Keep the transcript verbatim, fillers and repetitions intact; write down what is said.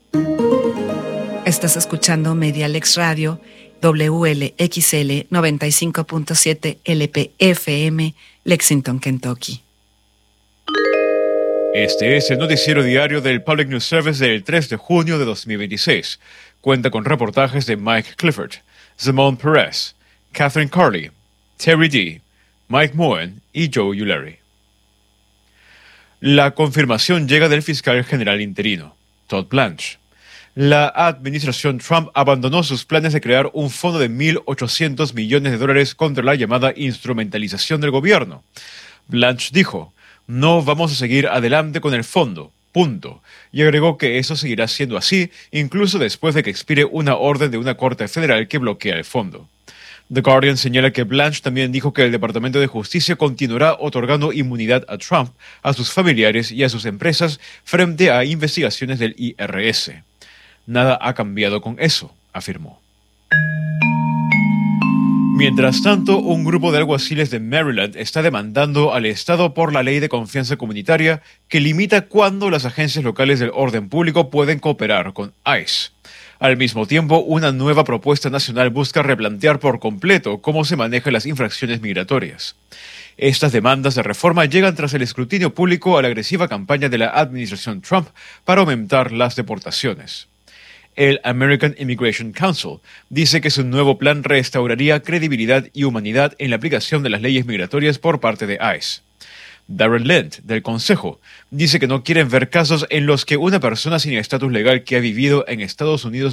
Estás escuchando Medialex Radio, W L X L noventa y cinco punto siete L P F M, Lexington, Kentucky. Este es el noticiero diario del Public News Service del tres de junio de dos mil veintiséis. Cuenta con reportajes de Mike Clifford, Simone Perez, Catherine Carley, Terry D., Mike Moen y Joe Ulery. La confirmación llega del fiscal general interino, Todd Blanche. La administración Trump abandonó sus planes de crear un fondo de mil ochocientos millones de dólares contra la llamada instrumentalización del gobierno. Blanche dijo: "No vamos a seguir adelante con el fondo, punto", y agregó que eso seguirá siendo así incluso después de que expire una orden de una corte federal que bloquea el fondo. The Guardian señala que Blanche también dijo que el Departamento de Justicia continuará otorgando inmunidad a Trump, a sus familiares y a sus empresas frente a investigaciones del I R S. Nada ha cambiado con eso, afirmó. Mientras tanto, un grupo de alguaciles de Maryland está demandando al Estado por la ley de confianza comunitaria que limita cuándo las agencias locales del orden público pueden cooperar con ICE. Al mismo tiempo, una nueva propuesta nacional busca replantear por completo cómo se manejan las infracciones migratorias. Estas demandas de reforma llegan tras el escrutinio público a la agresiva campaña de la administración Trump para aumentar las deportaciones. El American Immigration Council dice que su nuevo plan restauraría credibilidad y humanidad en la aplicación de las leyes migratorias por parte de ICE. Darren Lent, del Consejo, dice que no quieren ver casos en los que una persona sin estatus legal que ha vivido en Estados Unidos